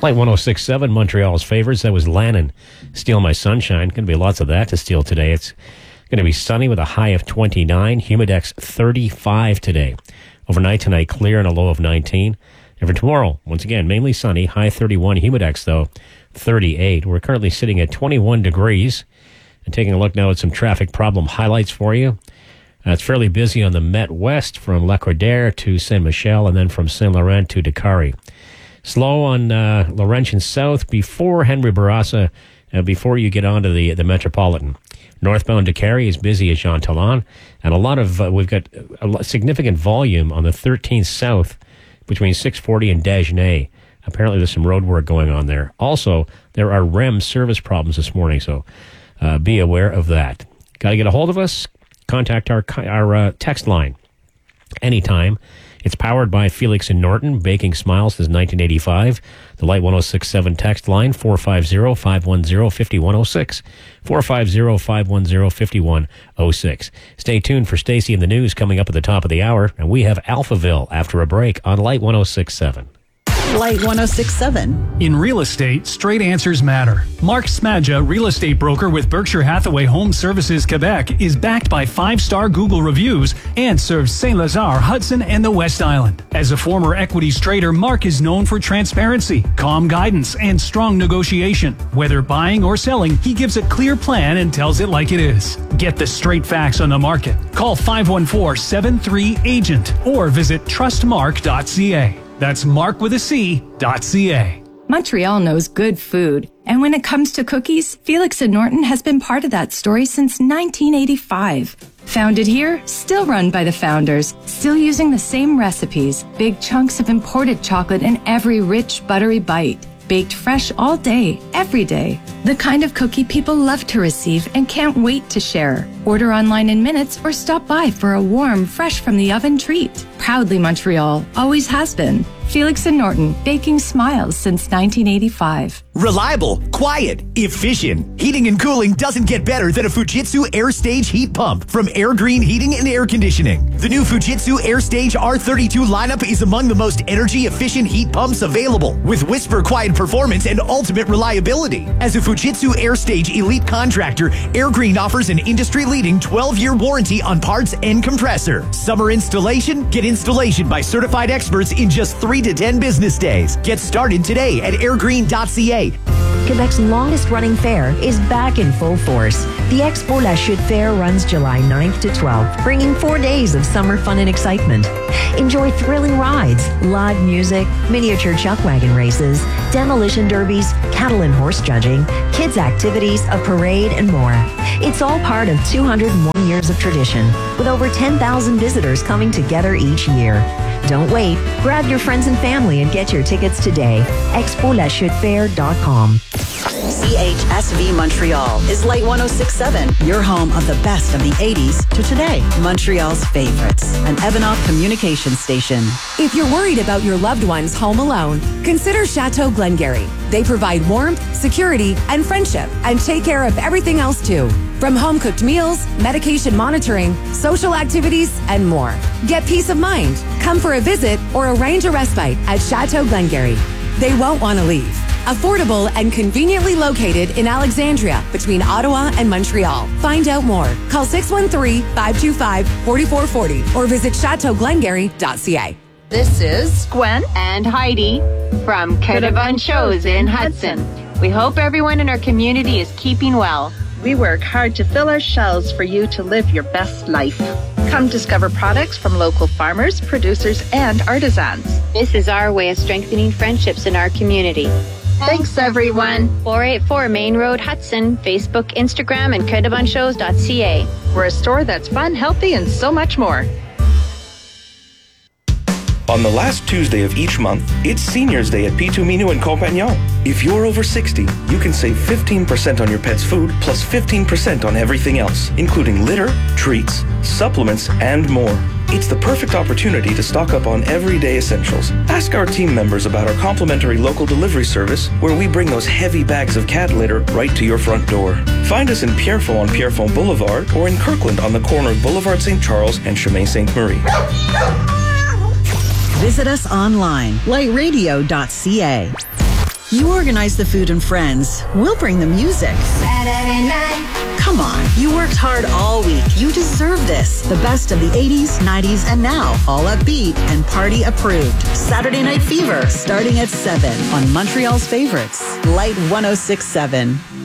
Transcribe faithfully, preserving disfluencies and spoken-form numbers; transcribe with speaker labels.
Speaker 1: Light one oh six point seven, Montreal's favorites. That was Lannon, Steal My Sunshine. Going to be lots of that to steal today. It's going to be sunny with a high of twenty-nine. Humidex thirty-five today. Overnight tonight, clear and a low of nineteen. And for tomorrow, once again, mainly sunny. High thirty-one. Humidex, though, thirty-eight. We're currently sitting at twenty-one degrees. And taking a look now at some traffic problem highlights for you. Uh, it's fairly busy on the Met West from Lacordaire to Saint Michel and then from Saint Laurent to Dakari. Slow on uh, Laurentian South before Henry Bourassa, uh, before you get onto the the Metropolitan. Northbound to Carey is busy at Jean Talon, and a lot of uh, we've got a significant volume on the thirteenth South between six forty and Dagenais. Apparently, there's some road work going on there. Also, there are R E M service problems this morning, so uh, be aware of that. Got to get a hold of us. Contact our our uh, text line anytime. It's powered by Felix and Norton, baking smiles since nineteen eighty-five. The Light one oh six point seven text line, four five zero, five one zero, five one zero six, four five zero, five one zero, five one zero six. Stay tuned for Stacey in the News coming up at the top of the hour, and we have Alphaville after a break on Light one oh six point seven.
Speaker 2: Light one oh six point seven.
Speaker 3: In real estate, straight answers matter. Mark Smadja, real estate broker with Berkshire Hathaway Home Services Quebec, is backed by five-star Google reviews and serves Saint-Lazare, Hudson, and the West Island. As a former equities trader, Mark is known for transparency, calm guidance, and strong negotiation. Whether buying or selling, he gives a clear plan and tells it like it is. Get the straight facts on the market. Call five one four, seven three, agent or visit trust mark dot c a. That's Mark with a C, dot C-A.
Speaker 4: Montreal knows good food. And when it comes to cookies, Felix and Norton has been part of that story since nineteen eighty-five. Founded here, still run by the founders, still using the same recipes, big chunks of imported chocolate in every rich, buttery bite. Baked fresh all day, every day. The kind of cookie people love to receive and can't wait to share. Order online in minutes or stop by for a warm, fresh from the oven treat. Proudly Montreal, always has been. Felix and Norton, baking smiles since nineteen eighty-five.
Speaker 5: Reliable, quiet, efficient. Heating and cooling doesn't get better than a Fujitsu AirStage heat pump from Air Green Heating and Air Conditioning. The new Fujitsu AirStage R thirty-two lineup is among the most energy-efficient heat pumps available, with whisper quiet performance and ultimate reliability. As a Fujitsu AirStage elite contractor, Air Green offers an industry-leading twelve-year warranty on parts and compressor. Summer installation? Get installation by certified experts in just three to ten business days. Get started today at airgreen dot c a.
Speaker 6: Quebec's longest-running fair is back in full force. The Expo La Chute Fair runs July ninth to twelfth, bringing four days of summer fun and excitement. Enjoy thrilling rides, live music, miniature chuck wagon races, demolition derbies, cattle and horse judging, kids' activities, a parade, and more. It's all part of two hundred one years of tradition, with over ten thousand visitors coming together each year. Don't wait. Grab your friends and family and get your tickets today. expo la chute fair dot com.
Speaker 2: C H S V Montreal is Light one oh six point seven, your home of the best of the eighties to today. Montreal's favorites, an Ebenoff communication station.
Speaker 7: If you're worried about your loved ones home alone, consider Chateau Glengarry. They provide warmth, security, and friendship, and take care of everything else too. From home-cooked meals, medication monitoring, social activities, and more. Get peace of mind. Come for a visit or arrange a respite at Chateau Glengarry. They won't want to leave. Affordable and conveniently located in Alexandria between Ottawa and Montreal. Find out more. Call six one three, five two five, four four four zero or visit chateau glengarry dot c a.
Speaker 8: This is Gwen and Heidi from Caravan Shows in Hudson. We hope everyone in our community is keeping well.
Speaker 9: We work hard to fill our shelves for you to live your best life. Come discover products from local farmers, producers, and artisans.
Speaker 8: This is our way of strengthening friendships in our community.
Speaker 9: Thanks, everyone.
Speaker 8: four eighty-four Main Road, Hudson. Facebook, Instagram, and caravan shows dot c a.
Speaker 9: We're a store that's fun, healthy, and so much more.
Speaker 10: On the last Tuesday of each month, it's Seniors Day at Pitumino and Compagnon. If you're over sixty, you can save fifteen percent on your pet's food plus fifteen percent on everything else, including litter, treats, supplements, and more. It's the perfect opportunity to stock up on everyday essentials. Ask our team members about our complimentary local delivery service, where we bring those heavy bags of cat litter right to your front door. Find us in Pierrefonds on Pierrefonds Boulevard or in Kirkland on the corner of Boulevard Saint Charles and Chemin Sainte Marie.
Speaker 2: Visit us online, light radio dot c a. You organize the food and friends. We'll bring the music.
Speaker 11: Saturday night.
Speaker 2: Come on, you worked hard all week. You deserve this. The best of the eighties, nineties, and now. All upbeat and party approved. Saturday Night Fever, starting at seven on Montreal's favorites. Light one oh six point seven.